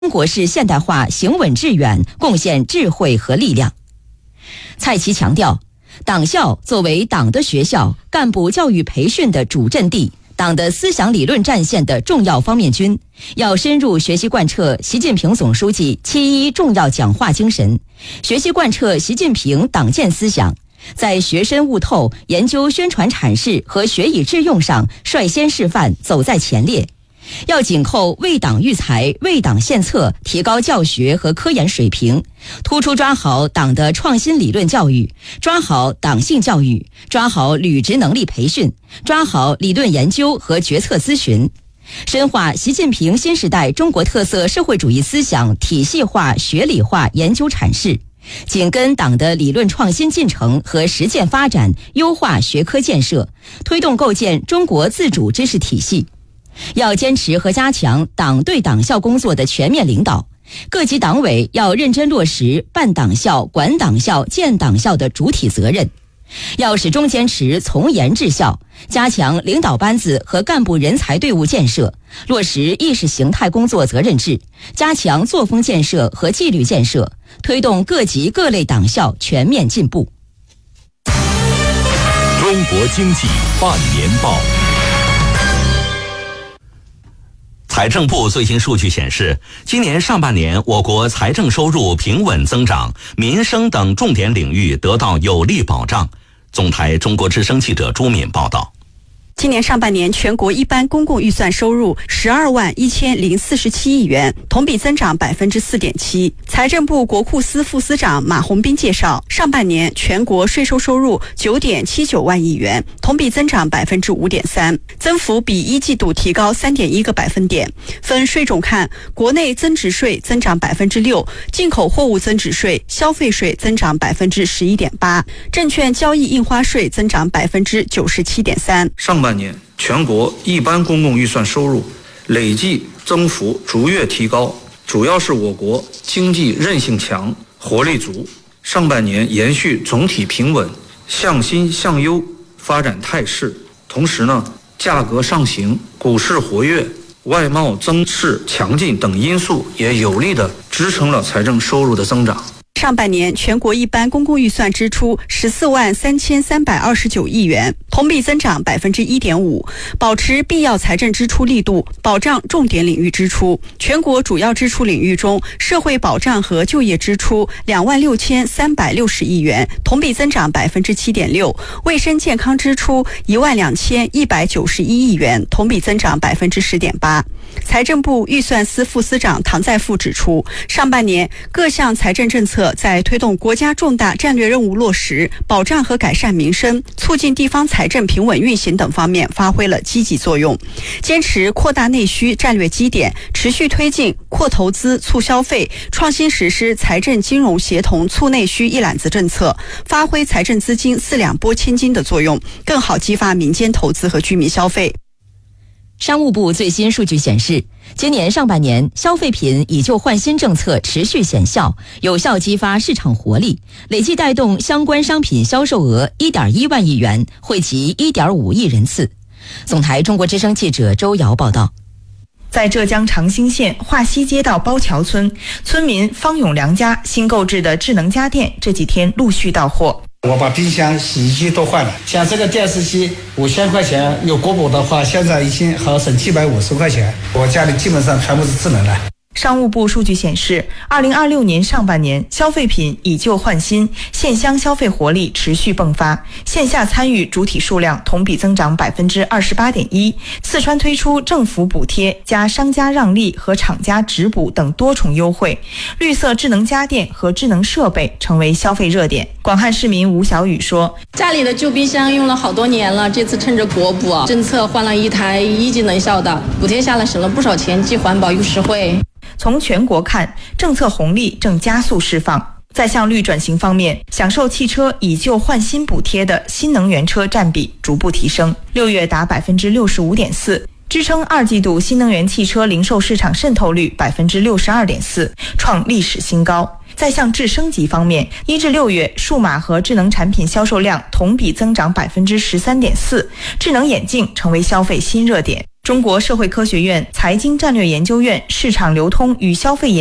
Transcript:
中国式现代化行稳致远，贡献智慧和力量。蔡奇强调，党校作为党的学校、干部教育培训的主阵地、党的思想理论战线的重要方面军，要深入学习贯彻习近平总书记7.1重要讲话精神，学习贯彻习近平党建思想，在学深悟透、研究宣传阐释和学以致用上率先示范，走在前列。要紧扣为党育才、为党献策，提高教学和科研水平，突出抓好党的创新理论教育，抓好党性教育，抓好履职能力培训，抓好理论研究和决策咨询，深化习近平新时代中国特色社会主义思想体系化、学理化研究阐释，紧跟党的理论创新进程和实践发展，优化学科建设，推动构建中国自主知识体系。要坚持和加强党对党校工作的全面领导，各级党委要认真落实办党校、管党校、建党校的主体责任，要始终坚持从严治校，加强领导班子和干部人才队伍建设，落实意识形态工作责任制，加强作风建设和纪律建设，推动各级各类党校全面进步。 中国经济半年报。财政部最新数据显示，今年上半年我国财政收入平稳增长，民生等重点领域得到有力保障。总台中国之声记者朱敏报道。 今年上半年，全国一般公共预算收入12万1047亿元，同比增长4.7%。财政部国库司副司长马洪斌介绍，上半年全国税收收入9.79万亿元，同比增长5.3%，增幅比一季度提高3.1个百分点。分税种看，国内增值税增长6%，进口货物增值税、消费税增长11.8%，证券交易印花税增长97.3%。 上半年全国一般公共预算收入累计增幅逐月提高，主要是我国经济韧性强、活力足。上半年延续总体平稳、向新向优发展态势，同时价格上行、股市活跃、外贸增势强劲等因素也有力地支撑了财政收入的增长。 上半年全国一般公共预算支出14万3329亿元，同比增长1.5%，保持必要财政支出力度，保障重点领域支出。全国主要支出领域中，社会保障和就业支出2万6360亿元，同比增长7.6%，卫生健康支出1万2191亿元，同比增长10.8%。财政部预算司副司长唐在富指出，上半年各项财政政策在推动国家重大战略任务落实、保障和改善民生、促进地方财政平稳运行等方面发挥了积极作用。坚持扩大内需战略基点，持续推进扩投资促消费，创新实施财政金融协同促内需一揽子政策，发挥财政资金4两拨千斤的作用，更好激发民间投资和居民消费。 商务部最新数据显示，今年上半年消费品以旧换新政策持续显效，有效激发市场活力，累计带动相关商品销售额1.1万亿元，惠及1.5亿人次。总台中国之声记者周瑶报道。 在浙江长兴县华西街道包桥村，村民方永良家新购置的智能家电这几天陆续到货。 我把冰箱、洗衣机都换了，像这个电视机5000块钱，有国补的话，现在已经好省750块钱。我家里基本上全部是智能的。 商务部数据显示，2026年上半年消费品以旧换新，县乡消费活力持续迸发，线下参与主体数量同比增长28.1%。四川推出政府补贴加商家让利和厂家直补等多重优惠，绿色智能家电和智能设备成为消费热点。广汉市民吴小雨说， 家里的旧冰箱用了好多年了，这次趁着国补政策换了一台1级能效的，补贴下来省了不少钱，既环保又实惠。 从全国看，政策红利正加速释放。在向绿转型方面，享受汽车以旧换新补贴的新能源车占比逐步提升，6月达65.4%，支撑2季度新能源汽车零售市场渗透率62.4%，创历史新高。在向智升级方面，1至6月数码和智能产品销售量同比增长13.4%，智能眼镜成为消费新热点。 中国社会科学院财经战略研究院市场流通与消费